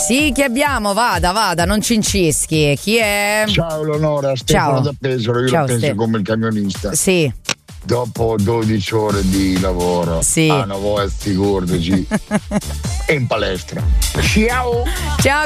Sì, chi abbiamo? Vada, non ci incischi. Chi è? Ciao Eleonora, Stefano da Pesaro, io la penso come il camionista. Sì. Dopo 12 ore di lavoro, sì. a una volta figurati, e in palestra. Ciao! Ciao